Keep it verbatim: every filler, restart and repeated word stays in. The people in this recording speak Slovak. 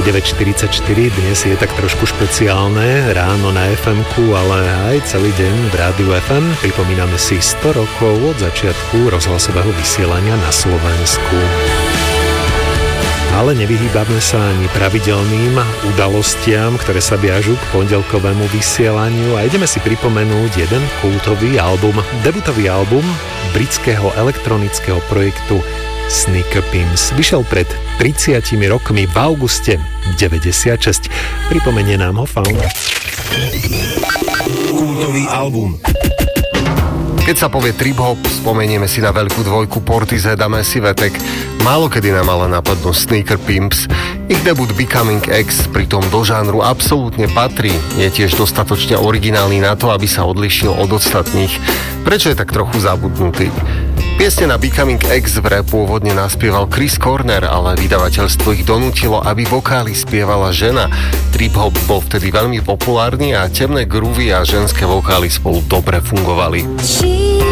deväť štyridsaťštyri. Dnes je tak trošku špeciálne, ráno na ef emku, ale aj celý deň v rádiu ef em. Pripomíname si sto rokov od začiatku rozhlasového vysielania na Slovensku. Ale nevyhýbame sa ani pravidelným udalostiam, ktoré sa viažú k pondelkovému vysielaniu a ideme si pripomenúť jeden kultový album, debutový album britského elektronického projektu Sneaker Pimps. Vyšiel pred tridsiatimi rokmi v auguste deväťdesiatšesť. Pripomenie nám ho Found. Kultový album. Keď sa povie trip-hop, spomenieme si na veľkú dvojku Portishead a Massive Attack. Málo kedy nám ale napadnú Sneaker Pimps. Ich debut Becoming X pritom do žánru absolútne patrí. Je tiež dostatočne originálny na to, aby sa odlišil od ostatných. Prečo je tak trochu zabudnutý? Piesne na Becoming X v rap pôvodne naspieval Chris Corner, ale vydavateľstvo ich donútilo, aby vokály spievala žena. Trip-hop bol vtedy veľmi populárny a temné groovy a ženské vokály spolu dobre fungovali.